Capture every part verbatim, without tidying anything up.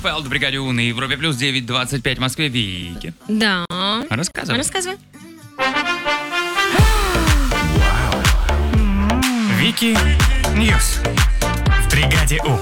Фелд в бригаде У на Европе плюс девять двадцать пять в Москве. Вики. Да. Рассказывай. Рассказывай. Вики Ньюс в бригаде У.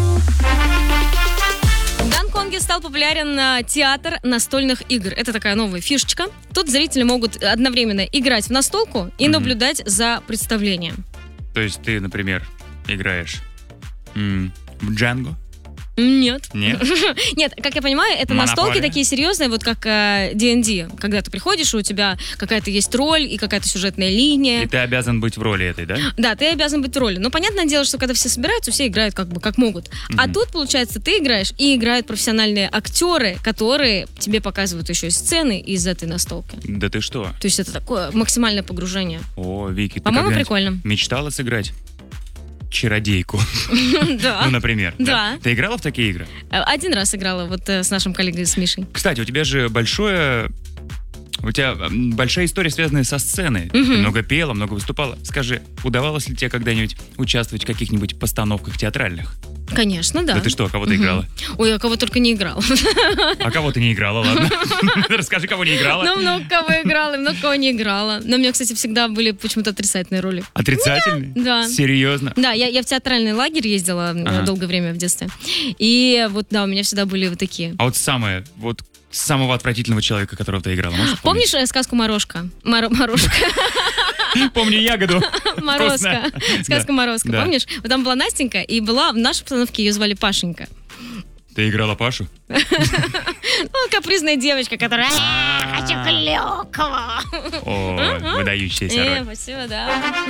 В Гонконге стал популярен а, театр настольных игр. Это такая новая фишечка. Тут зрители могут одновременно играть в настолку и Мгм. наблюдать за представлением. То есть ты, например, играешь м, в Джанго? Нет. Нет? Нет, как я понимаю, это Монополия? настолки такие серьезные, вот как э, ди энд ди. Когда ты приходишь, и у тебя какая-то есть роль и какая-то сюжетная линия. И ты обязан быть в роли этой, да? Да, ты обязан быть в роли. Но понятное дело, что когда все собираются, все играют как бы как могут. А Мгм. тут, получается, ты играешь, и играют профессиональные актеры, которые тебе показывают еще и сцены из этой настолки. Да ты что? То есть это такое максимальное погружение. О, Вики, ты По-моему, когда-нибудь прикольно. мечтала сыграть чародейку? Да. Ну, например. Да. Ты играла в такие игры? Один раз играла вот э, с нашим коллегой, с Мишей. Кстати, у тебя же большое... У тебя м, большая история, связанная со сценой. Ты Мгм. много пела, много выступала. Скажи, удавалось ли тебе когда-нибудь участвовать в каких-нибудь постановках театральных? Конечно, да. Да ты что, кого ты Мгм. играла? Ой, я кого только не играла. А кого ты не играла, ладно? Расскажи, кого не играла. Ну, много кого играла, и много кого не играла. Но у меня, кстати, всегда были почему-то отрицательные роли. Отрицательный? Да. Серьезно? Да, я, я в театральный лагерь ездила э, Ага. долгое время в детстве. И вот, да, у меня всегда были вот такие. А вот самое, вот самого отвратительного человека, которого ты играла, можешь Помнишь э, сказку «Морошка»? Моро- Морошка. вспомнить? Помню ягоду. Морозко. Вкусно. Сказка Да. «Морозко», Да. помнишь? Вот там была Настенька, и была в нашей постановке, ее звали Пашенька. Ты играла Пашу? Ну, капризная девочка, которая... «А, хочу клёкого». О, выдающаяся Э, роль. спасибо, да.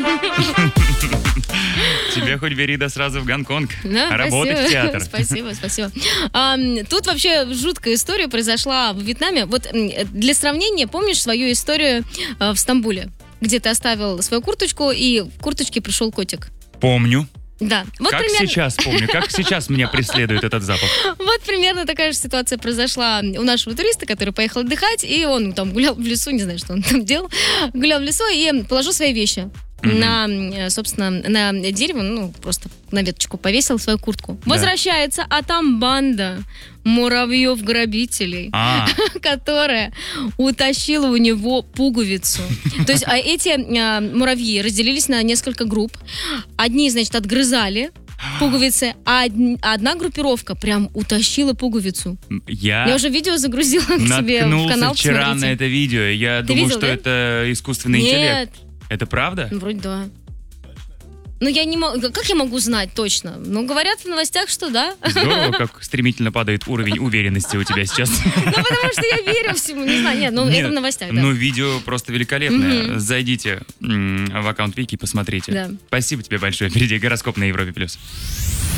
Тебе хоть бери да сразу в Гонконг. Да, Работать в спасибо. театр. Спасибо, спасибо. А, м, тут вообще жуткая история произошла в Вьетнаме. Вот м, для сравнения, помнишь свою историю э, в Стамбуле, где ты оставил свою курточку, и в курточке пришел котик? Помню. Да. Вот Как примерно, сейчас помню. Как сейчас меня преследует этот запах. вот примерно такая же ситуация произошла у нашего туриста, который поехал отдыхать, и он там гулял в лесу, не знаю, что он там делал, гулял в лесу и положил свои вещи. Мгм. На, э, собственно, на дерево, ну, просто на веточку повесил свою куртку. Да. Возвращается, а там банда муравьев-грабителей, А, которая утащила у него пуговицу. То есть а эти а, муравьи разделились на несколько групп. Одни, значит, отгрызали пуговицы, а одни- а одна группировка прям утащила пуговицу. Я я уже видео загрузила к себе в наткнулся канал, вчера посмотрите. на это видео. Я Ты думал, видел, что да? это искусственный Нет, интеллект. Это правда? ну, вроде да. Ну, я не могу... Как я могу знать точно? Ну, говорят в новостях, что да. Здорово, как стремительно падает уровень уверенности у тебя сейчас. Ну, потому что я верю всему. Не знаю, нет, ну, Нет, это в новостях, да. Ну, видео просто великолепное. Мгм. Зайдите м, в аккаунт Вики и посмотрите. Да. Спасибо тебе большое. Впереди гороскоп на Европе+. плюс.